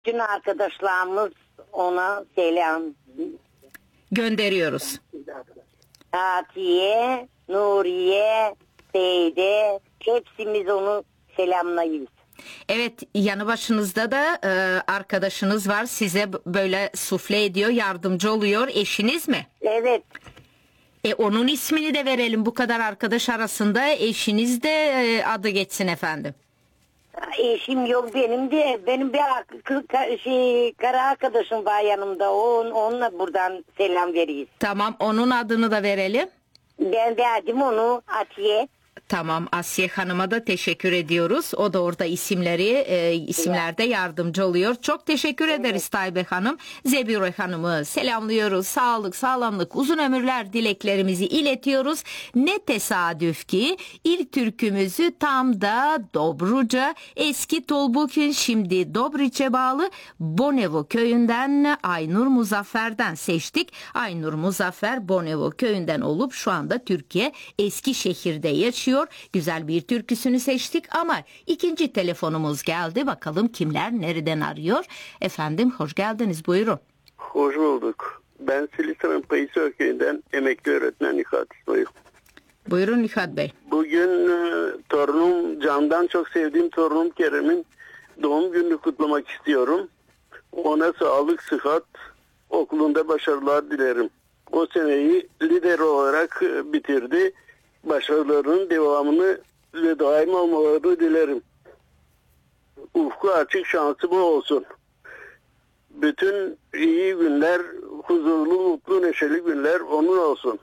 Bütün arkadaşlarımız ona selam gönderiyoruz. Atiye, Nuriye, Seyde, hepsimiz onu selamlayız. Evet, yanı başınızda da arkadaşınız var, size böyle sufle ediyor, yardımcı oluyor. Eşiniz mi? Evet. Onun ismini de verelim, bu kadar arkadaş arasında eşiniz de adı geçsin efendim. Eşim yok benim de. Benim bir kara arkadaşım var yanımda. Onunla buradan selam veriyiz. Tamam, onun adını da verelim. Ben verdim onu Atiye. Tamam, Asiye Hanım'a da teşekkür ediyoruz. O da orada isimlerde yardımcı oluyor. Çok teşekkür ederiz Taybe Hanım. Zebire Hanım'ı selamlıyoruz. Sağlık, sağlamlık, uzun ömürler dileklerimizi iletiyoruz. Ne tesadüf ki ilk türkümüzü tam da Dobruca, eski Tolbukün, şimdi Dobriç'e bağlı Bonevo köyünden Aynur Muzaffer'den seçtik. Aynur Muzaffer Bonevo köyünden olup şu anda Türkiye Eskişehir'de yaşıyor. Güzel bir türküsünü seçtik ama ikinci telefonumuz geldi. Bakalım kimler nereden arıyor? Efendim hoş geldiniz, buyurun. Hoş bulduk. Ben Silisa'nın Payısı köyünden emekli öğretmen Nihat İsmail. Buyurun Nihat Bey. Bugün torunum, candan çok sevdiğim torunum Kerem'in doğum gününü kutlamak istiyorum. Ona sağlık, sıhhat, okulunda başarılar dilerim. O seneyi lider olarak bitirdi. Başarılarının devamını ve daim olmalarını dilerim. Ufku açık, şansı bol olsun. Bütün iyi günler, huzurlu, mutlu, neşeli günler onun olsun.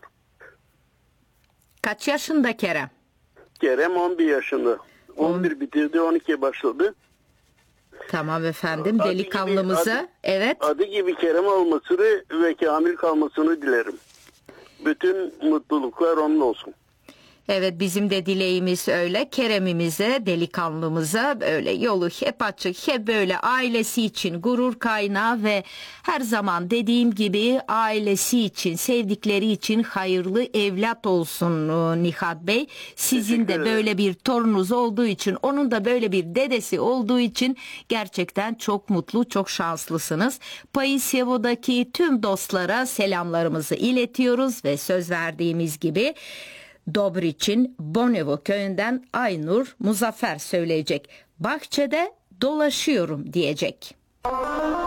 Kaç yaşında Kerem? Kerem 11 yaşında. 11 bitirdi, 12'ye başladı. Tamam efendim, delikanlımıza evet. Adı gibi Kerem olmasını ve kamil kalmasını dilerim. Bütün mutluluklar onun olsun. Evet, bizim de dileğimiz öyle. Kerem'imize, delikanlımıza böyle yolu hep açık, hep böyle ailesi için gurur kaynağı ve her zaman dediğim gibi ailesi için, sevdikleri için hayırlı evlat olsun Nihat Bey. Sizin de böyle bir torununuz olduğu için, onun da böyle bir dedesi olduğu için gerçekten çok mutlu, çok şanslısınız. Payısyevo'daki tüm dostlara selamlarımızı iletiyoruz ve söz verdiğimiz gibi Dobriç'in Bonevo köyünden Aynur Muzaffer söyleyecek. Bahçede dolaşıyorum diyecek.